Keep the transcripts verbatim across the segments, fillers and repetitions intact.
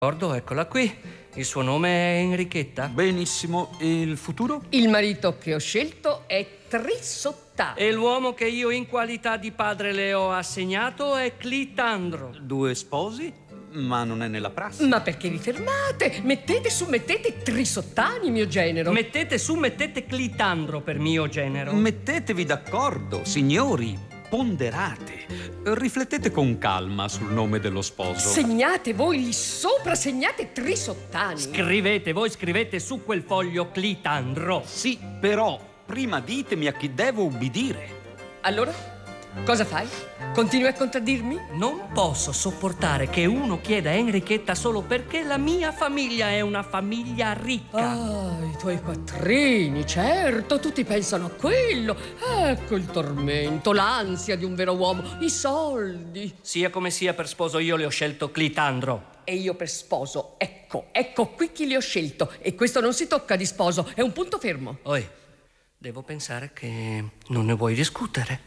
D'accordo, eccola qui. Il suo nome è Enrichetta? Benissimo. E il futuro? Il marito che ho scelto è Trisottano. E l'uomo che io in qualità di padre le ho assegnato è Clitandro. Due sposi? Ma non è nella prassi. Ma perché vi fermate? Mettete su, mettete Trisottani, mio genero. Mettete su, mettete Clitandro per mio genero. Mettetevi d'accordo, signori. Ponderate. Riflettete con calma sul nome dello sposo. Segnate voi lì sopra, segnate Trisottani. Scrivete, voi scrivete su quel foglio Clitandro. Sì, però prima ditemi a chi devo ubbidire. Allora, cosa fai? Continui a contraddirmi? Non posso sopportare che uno chieda a Enrichetta solo perché la mia famiglia è una famiglia ricca. Ah, i tuoi quattrini, certo, tutti pensano a quello. Ecco il tormento, l'ansia di un vero uomo, i soldi. Sia come sia, per sposo io le ho scelto Clitandro. E io per sposo, ecco, ecco qui chi li ho scelto. E questo non si tocca di sposo, è un punto fermo. Oi, devo pensare che non ne vuoi discutere.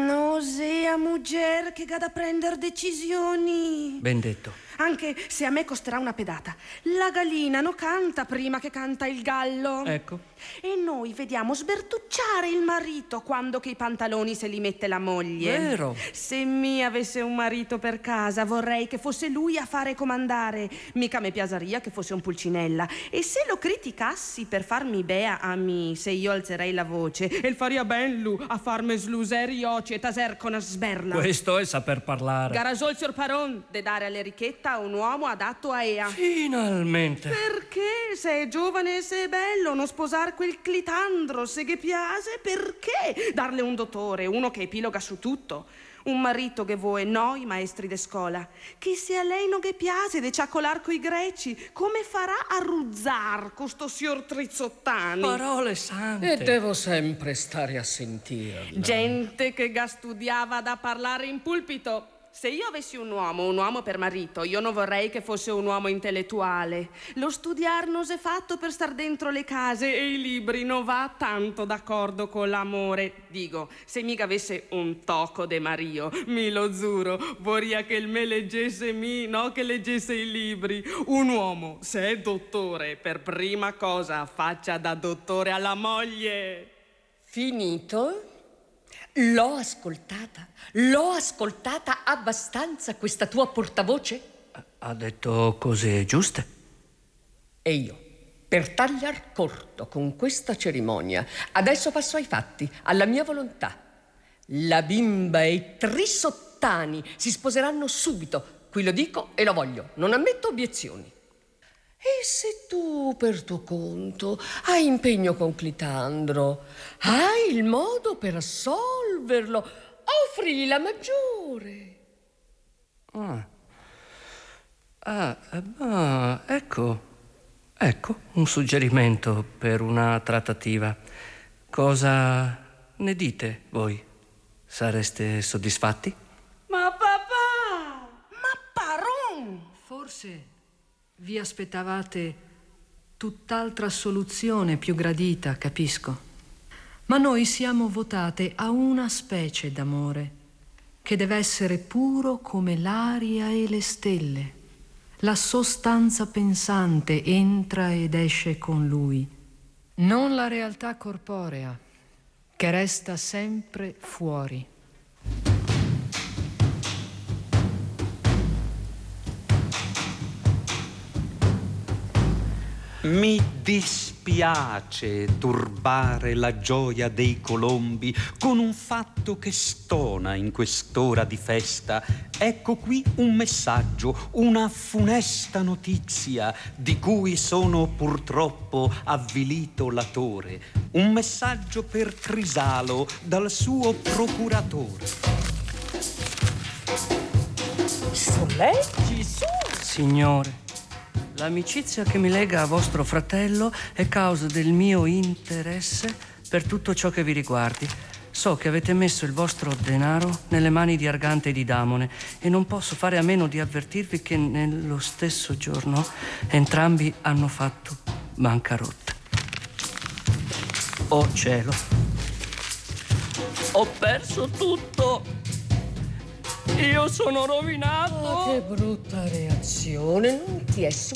Nausea, muger, che ga da prendere decisioni. Ben detto. Anche se a me costerà una pedata. La gallina non canta prima che canta il gallo. Ecco. E noi vediamo sbertucciare il marito quando che i pantaloni se li mette la moglie. Vero. Se mi avesse un marito per casa, vorrei che fosse lui a fare comandare. Mica me piaceria che fosse un pulcinella. E se lo criticassi per farmi bea a mi, se io alzerei la voce, e il faria ben lu a farmi sluseri oci e taser con una sberla. Questo è saper parlare. Garasol sur paron de dare alle ricchette a un uomo adatto a ea. Finalmente. Perché? Se è giovane e se è bello, non sposar quel Clitandro, se che piace, perché darle un dottore, uno che epiloga su tutto? Un marito che vuoi noi, maestri de scuola, che se a lei non che piace de ciaccolar coi greci, come farà a ruzzar costo signor Trisottani? Parole sante. E devo sempre stare a sentirlo. Gente che ga studiava da parlare in pulpito. Se io avessi un uomo, un uomo per marito, io non vorrei che fosse un uomo intellettuale. Lo studiar non s'è fatto per star dentro le case e i libri non va tanto d'accordo con l'amore. Dico, se mica avesse un tocco de Mario, mi lo giuro, vorria che il me leggesse mi, no che leggesse i libri. Un uomo, se è dottore, per prima cosa faccia da dottore alla moglie. Finito? L'ho ascoltata, l'ho ascoltata abbastanza questa tua portavoce? Ha detto cose giuste. E io, per tagliar corto con questa cerimonia, adesso passo ai fatti, alla mia volontà. La bimba e i Trisottani si sposeranno subito. Qui lo dico e lo voglio, non ammetto obiezioni. E se tu, per tuo conto, hai impegno con Clitandro, hai il modo per assolverlo, offrigli la maggiore. Ah, ah, ah ecco, ecco un suggerimento per una trattativa. Cosa ne dite voi? Sareste soddisfatti? Ma papà! Ma paron! Forse vi aspettavate tutt'altra soluzione più gradita, capisco. Ma noi siamo votate a una specie d'amore che deve essere puro come l'aria e le stelle. La sostanza pensante entra ed esce con lui, non la realtà corporea che resta sempre fuori. Mi dispiace turbare la gioia dei colombi con un fatto che stona in quest'ora di festa. Ecco qui un messaggio, una funesta notizia di cui sono purtroppo avvilito latore. Un messaggio per Crisalo dal suo procuratore. Leggi su! Signore, l'amicizia che mi lega a vostro fratello è causa del mio interesse per tutto ciò che vi riguardi. So che avete messo il vostro denaro nelle mani di Argante e di Damone e non posso fare a meno di avvertirvi che nello stesso giorno entrambi hanno fatto bancarotta. Oh cielo, ho perso tutto! Io sono rovinato. Oh, che brutta reazione, non ti è